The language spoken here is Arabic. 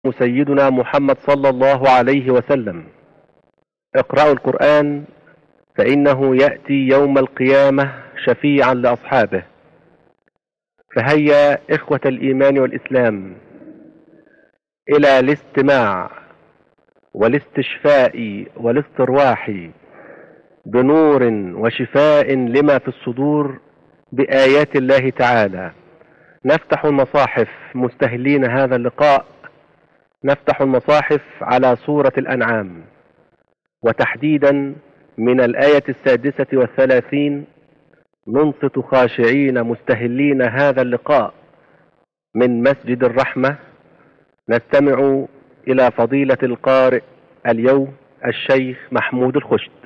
سيدنا محمد صلى الله عليه وسلم: اقرأوا القرآن فإنه يأتي يوم القيامة شفيعا لأصحابه. فهيا إخوة الإيمان والإسلام إلى الاستماع والاستشفاء والاسترواح بنور وشفاء لما في الصدور بآيات الله تعالى. نفتح المصاحف مستهلين هذا اللقاء، نفتح المصاحف على سورة الأنعام، وتحديدا من الآية 36. ننصت خاشعين مستهلين هذا اللقاء من مسجد الرحمة. نستمع إلى فضيلة القارئ اليوم الشيخ محمود الخشت.